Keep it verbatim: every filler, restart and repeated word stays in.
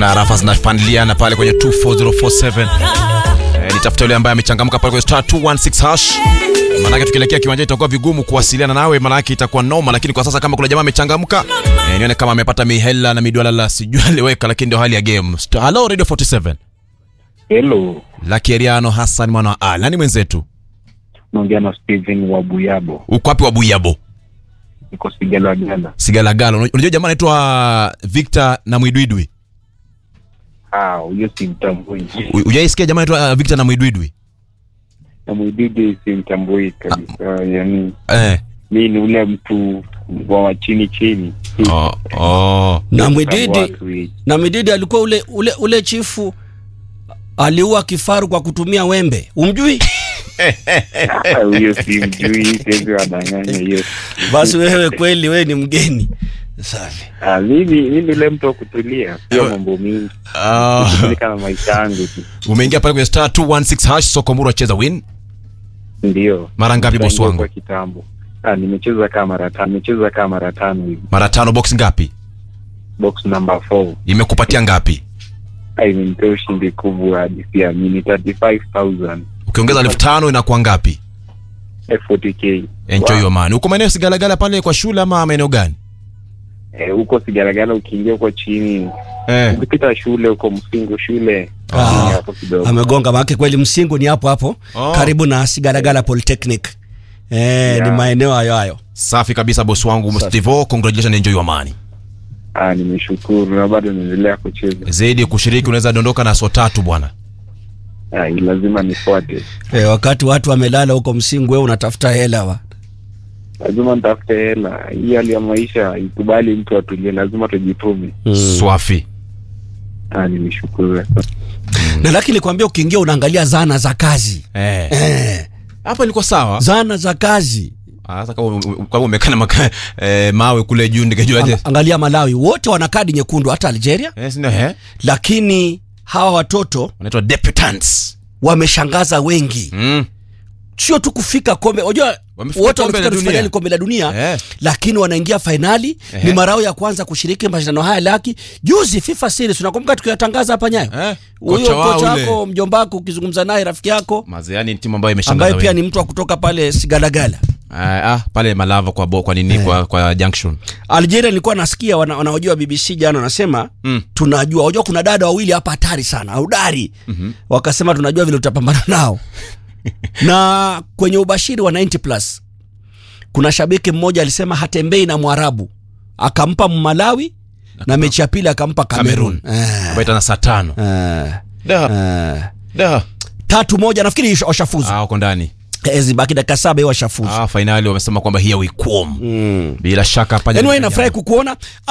Naona rafa zinapandiliana pale kwenye two four zero four seven. Eh, nitafuta yule ambaye amechangamka pale kwenye star two one six hash. Maana tukielekea kiwanja itakuwa vigumu kuwasiliana nawe, maana yake itakuwa noma, lakini kwa sasa kama kuna jamaa amechangamka, eh, nione kama amepata mihela na midwala la sijui aliweka, lakini ndio hali ya game. Hello Radio forty-seven. Hello. Lucky Eriano Hassan mwana wa Ali. Nani mwenzetu? Naongea na Steven wa Buyabo. Uko wapi wa Buyabo? Niko Sigalagala. Sigalagala. Unajua jamaa anaitwa Victor na Mwidwidwi? Ah, huyo si mtambui. Ujaisikia jamaa anaitwa Victor na Mwidwidwi? Na Mwidwidwi si mtambui kabisa. Yaani eh mimi ni ule mtu wa chini chini. Oh, oh. Na Mwidwidwi, na Mwidwidwi alikuwa ule ule ule chifu aliua kifaru kwa kutumia wembe. Umjui? Huyo si mjui, sisi wadanganya hiyo. Basi wewe kweli wewe ni mgeni. Safi. Ah, mimi mimi ule mtu wa kutulia, sio mambo mingi. Ah, ni kama maisha yangu tu. Umeingia pale kwenye star two one six hash Sokomuru acheza win? Ndio. Mara ngapi boss wangu? Kwa kitambo. Ah, nimecheza kama mara tano, nimecheza kama mara tano hivi. Mara tano. Box ngapi? Box number four. Imekupatia ngapi? Ai, nimetoa ushindi kubwa hadi pia mimi thirty-five thousand. Ukiongeza elfu tano inakuwa ngapi? forty k. Enjoy wow. Your man. Uko maeneo Sigalagala pale kwa shule ama maeneo gani? Eh, huko Sigalagala ukiingia huko chini. Eh. Ukipita shule huko Msingo shule. Ah, hapo kidogo. Amegonga maana kweli Msingo ni hapo hapo. Oh. Karibu na Sigalagala Polytechnic. Eh, yeah. Ni maeneo hayo hayo. Safi kabisa boss wangu Mustivo, congratulations, enjoy your money. Ah, nimeshukuru na bado naendelea kucheza. Zaidi kushiriki unaweza dondoka na so tatu bwana. Ah, lazima nifuate. Eh, wakati watu wamelala huko Msingo wewe unatafuta hela wa. Lazima nitafute hela. Hii hali ya maisha ikubali mtu atulie, lazima tujitume. Mm. Swafi. Ah, nimeshukuru. Mm. Na lakini nikwambia ukiingia unaangalia zana za kazi. Eh. Eh. Hapa ilikuwa sawa. Zana za kazi. Sasa kama kama umekana maka eh, mawe kule juu nikajua aje. Angalia Malawi wote wana kadi nyekundu, hata Algeria. Yes, ndio eh. Lakini hawa watoto wanaitwa debutants wameshangaza wengi. Mm. Sio tu kufika kombe, unajua wote wamefika finali kombe la dunia, eh, lakini wanaingia finali, eh, ni marao ya kwanza kushiriki mashindano haya laki. Juzi FIFA series tunakumbuka tukiyatangaza hapa Nyayo. Eh, kocha wako mjomba wako ukizungumza naye rafiki yako. Mazeani ni timu ambayo imeshangaza ambaye pia ni mtu wa kutoka pale Sigalagala. Ah, ah pale Malava kwa bo, kwa nini eh, kwa kwa Junction. Algeria nilikuwa nasikia wana, wanaojua B B C jana wanasema mm, tunajua unajua kuna dada wawili hapa hatari sana, hodari. Mm-hmm. Wakasema tunajua vile utapambana nao. Na kwenye ubashiri wa ninety plus kuna shabiki mmoja alisema hatembei na Mwarabu, akampa Malawi na mechi ya pili akampa Cameroon. Ambayo itaanza saa tano. Eh. Da. Eh. Da. Tatu moja nafikiri washafuzu. Ah, uko ndani. Ezi baki dakika saba hiyo washafuzu. Ah, finali wamesema kwamba here we come. Mm. Bila shaka hapa. Anyway, nafurahi kukuona.